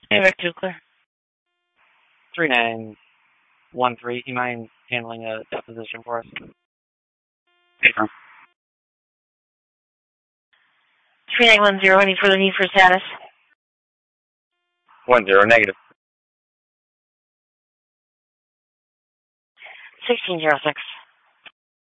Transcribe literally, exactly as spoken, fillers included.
Hey, Rick Dukler. three nine one three, do you mind handling a deposition for us? Paper. three nine one zero, any further need for status? One zero, negative. sixteen zero six.